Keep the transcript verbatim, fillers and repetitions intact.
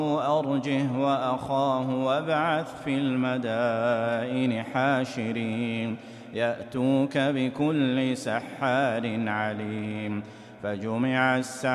أرجه وأخاه وابعث في المدائن حاشرين يأتوك بكل سحار عليم. فجمع السحرة